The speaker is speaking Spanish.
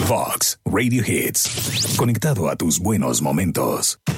Vox Radio Hits. Conectado a tus buenos momentos.